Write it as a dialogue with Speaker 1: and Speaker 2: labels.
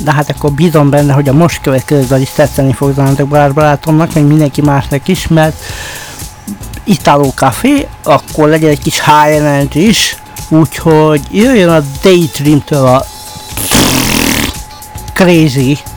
Speaker 1: de hát akkor bízom benne, hogy a most következővel is tetszeni fog Zanándok Balázs barátomnak, meg mindenki másnak is, mert Italo Café, akkor legyen egy kis high energy is, úgyhogy jöjjön a Daydream-től a Crazy.